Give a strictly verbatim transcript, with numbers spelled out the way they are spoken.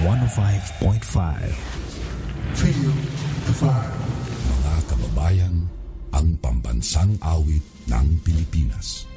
one oh five point five. Feel the fire. Mga kababayan, ang pambansang awit ng Pilipinas.